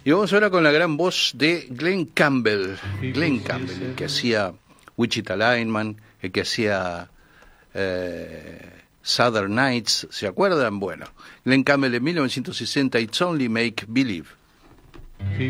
Y vamos ahora con la gran voz de Glenn Campbell. Glenn Campbell, el que hacía Wichita Lineman, el que hacía Southern Nights, ¿se acuerdan? Bueno, Glenn Campbell en 1960, It's Only Make Believe. He